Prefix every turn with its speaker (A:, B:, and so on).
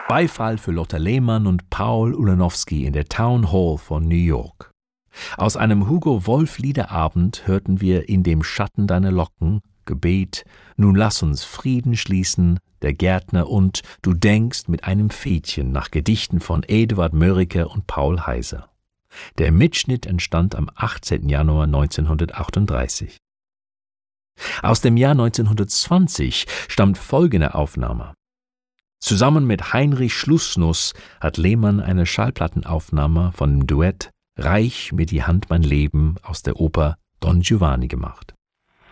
A: Beifall für Lotte Lehmann und Paul Ulanowski in der Town Hall von New York. Aus einem Hugo Wolf Liederabend hörten wir In dem Schatten deiner Locken, Gebet, Nun lass uns Frieden schließen, Der Gärtner und Du denkst mit einem Fädchen nach Gedichten von Eduard Mörike und Paul Heiser. Der Mitschnitt entstand am 18. Januar 1938. Aus dem Jahr 1920 stammt folgende Aufnahme. Zusammen mit Heinrich Schlussnuss hat Lehmann eine Schallplattenaufnahme von dem Duett Reich mir die Hand mein Leben aus der Oper Don Giovanni gemacht.